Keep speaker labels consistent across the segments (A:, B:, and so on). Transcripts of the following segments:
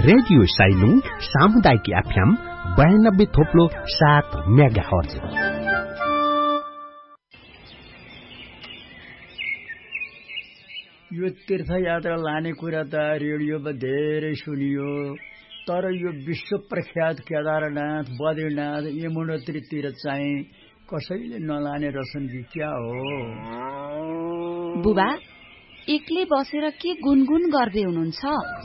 A: Radio Sailung सामुदायिक FM 92.7 megahertz.
B: यो तीर्थयात्रा लाने कुरा त रेडियोमा धेरै सुनियो, तर यो विश्व प्रख्यात केदारनाथ, बद्रीनाथ, यमुनोत्रीतिर चाहिँ कसैले नलाने रहेछन् कि क्या हो?
C: बुबा एक्लै बसेर के गुनगुन गर्दै हुनुहुन्छ?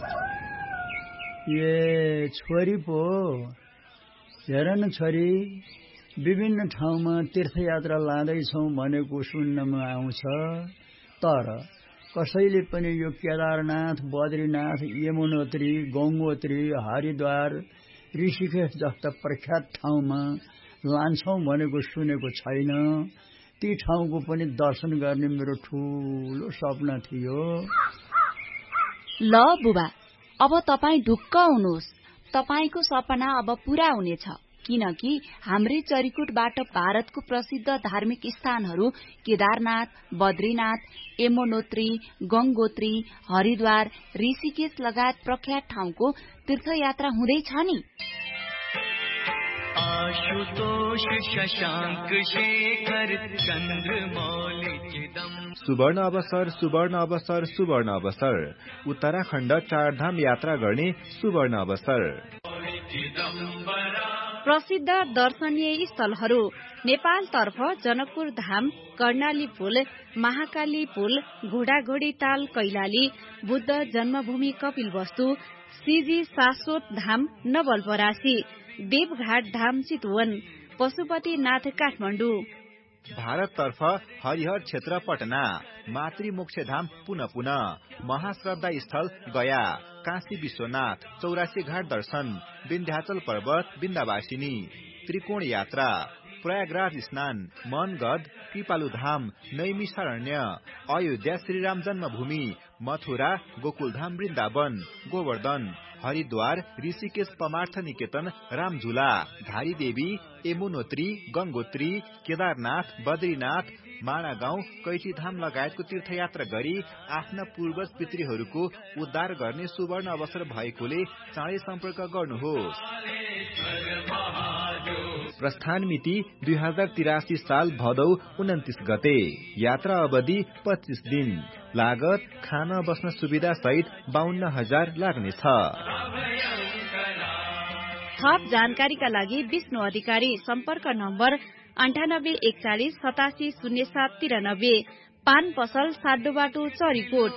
B: ए छोरी पो, हेर न छोरी, विभिन्न ठाउँमा तीर्थयात्रा लाँदैछौँ भनेको सुन्नमा आउँछ, तर कसैले पनि यो केदारनाथ, बद्रीनाथ, यमुनोत्री, गंगोत्री, हरिद्वार, ऋषिकेश जस्ता प्रख्यात ठाउँमा लान्छौँ भनेको सुनेको छैन। ती ठाउँको पनि दर्शन गर्ने मेरो ठूलो सपना थियो।
C: ल बुबा, अब तपाई ढुक्क हुनुहोस्, तपाईको सपना अब पूरा हुनेछ, किनकि हाम्रै चरीकोटबाट भारतको प्रसिद्ध धार्मिक स्थानहरू केदारनाथ, बद्रीनाथ, यमुनोत्री, गंगोत्री, हरिद्वार, ऋषिकेश लगायत प्रख्यात ठाउँको तीर्थयात्रा हुँदैछ नि।
D: आशुतोष शशांक शेखर चंद्रमौली चिदम।
E: सुवर्ण अवसर, सुवर्ण अवसर, सुवर्ण अवसर, उत्तराखण्ड चारधाम यात्रा गर्ने सुवर्ण अवसर।
F: प्रसिद्ध दर्शनीय स्थलहरू नेपालतर्फ जनकपुर धाम, कर्णाली पुल, महाकाली पुल, घोडाघोडी ताल कैलाली, बुद्ध जन्मभूमि कपिलवस्तु, श्रीजी शाश्वत धाम नवलपरासी, देवघाट धाम चितवन, पशुपतिनाथ काठमाडौँ।
E: भारततर्फ हरिहर क्षेत्र पटना, मातृमोक्ष धाम पुनः पुनः, महाश्रद्धा स्थल गया, काशी विश्वनाथ, 84 घाट दर्शन, विन्ध्याचल पर्वत, विन्ध्यवासिनी, त्रिकोण यात्रा, प्रयागराज स्नान, मनगढ, कृपालु धाम, नैमिषारण्य, अयोध्या श्रीराम जन्मभूमि, मथुरा, गोकुलधाम वृन्दावन, गोवर्धन, हरिद्वार, ऋषिकेश परमार्थ निकेतन, रामझुला, धारी देवी, यमुनोत्री, गंगोत्री, केदारनाथ, बद्रीनाथ, माणागाउँ, कैचीधाम लगायतको तीर्थयात्रा गरी आफ्ना पूर्वज पितृहरूको उद्धार गर्ने सुवर्ण अवसर भएकोले चाँडै सम्पर्क गर्नुहोस्। प्रस्थान मिति 2083 साल भदौ 29 गते। यात्रा अवधि 25 दिन। लागत खाना बस्न सुविधा सहित 52,000 लाग्नेछ।
F: थप जानकारीका लागि विष्णु अधिकारी, सम्पर्क नम्बर 9841 870793, पान पसल साड्डोबाटो चरीकोट।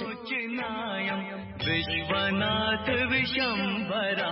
D: विश्वनाथ विशंभरा।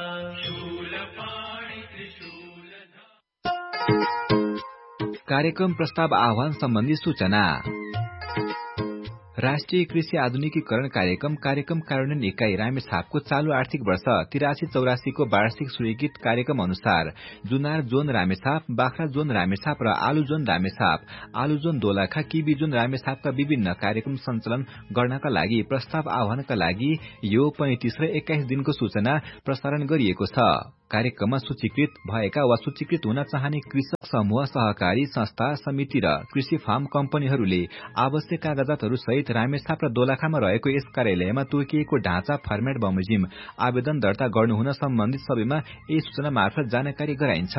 E: कार्यक्रम प्रस्ताव आह्वान सम्बन्धी सूचना। राष्ट्रिय कृषि आधुनिकीकरण कार्यक्रम कार्यान्वयन इकाई रामेछापको चालू आर्थिक वर्ष 83-84 को वार्षिक स्वीकृत कार्यक्रम अनुसार जुनार जोन रामेछाप, बाख्रा जोन रामेछाप र आलु जोन रामेछाप, आलु जोन दोलखा, किबी जोन रामेछापका विभिन्न कार्यक्रम सञ्चालन गर्नका लागि प्रस्ताव आह्वानका लागि यो 35 र 21 दिनको सूचना प्रसारण गरिएको छ। कार्यक्रममा सूचीकृत भएका वा सूचीकृत हुन चाहने कृषक समूह, सहकारी संस्था, समिति र कृषि फार्म कम्पनीहरूले आवश्यक कागजातहरू सहित रामेछाप र दोलखामा रहेको यस कार्यालयमा तोकिएको ढाँचा फर्मेट बमोजिम आवेदन दर्ता गर्नुहुन सम्बन्धित सबैमा यही सूचना मार्फत जानकारी गराइन्छ।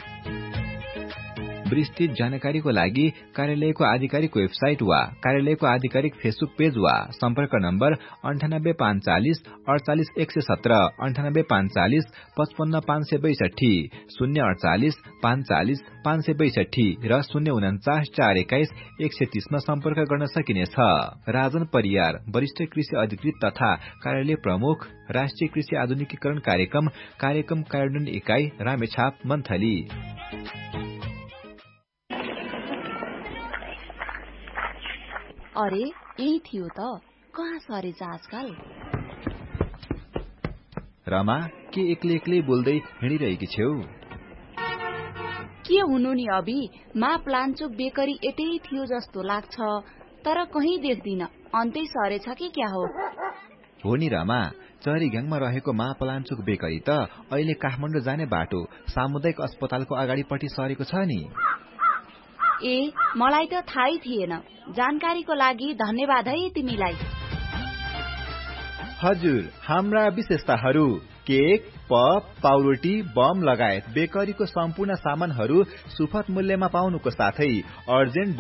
E: विस्तृत जानकारीको लागि कार्यालयको आधिकारिक वेबसाइट वा कार्यालयको आधिकारिक फेसबुक पेज वा सम्पर्क नम्बर 9845 48 117, 9845 55 562, 048 45 562 र 049 421 130 मा सम्पर्क गर्न सकिनेछ। राजन परियार, वरिष्ठ कृषि अधिकृत तथा कार्यालय प्रमुख, राष्ट्रिय कृषि आधुनिकीकरण कार्यक्रम कार्यान्वयन इकाई रामेछाप, मन्थली।
C: अरे यही थियो त, कहाँ सरेछ आजकल?
E: रमा, के एक्लै बोल्दै हिँडिरहेकी छेउ?
C: के हुनु नि अभी, मा प्लान्चोक बेकरी एटै थियो जस्तो लाग्छ, तर कहीँ देख्दिन। अन्तै सरेछ कि क्या हो?
E: हो नि रमा, चरीघ्याङमा रहेको मा प्लान्चोक बेकरी त अहिले काठमाडौँ जाने बाटो सामुदायिक अस्पतालको अगाडिपट्टि सरेको छ नि।
C: ए, मलाई त थाहै थिएन। जानकारीको लागि धन्यवाद है तिमीलाई।
E: हजुर, हाम्रा विशेषताहरू केक, पप, पाउरोटी, बम लगायत बेकरीको सम्पूर्ण सामानहरू सुपथ मूल्यमा पाउनुको साथै अर्जेन्ट